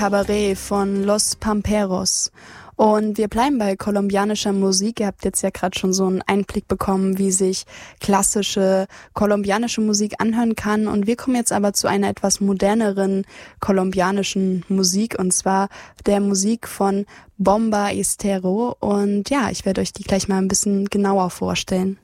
Cabaret von Los Pamperos. Und wir bleiben bei kolumbianischer Musik. Ihr habt jetzt ja gerade schon so einen Einblick bekommen, wie sich klassische kolumbianische Musik anhören kann. Und wir kommen jetzt aber zu einer etwas moderneren kolumbianischen Musik, und zwar der Musik von Bomba Estero. Und ja, ich werde euch die gleich mal ein bisschen genauer vorstellen.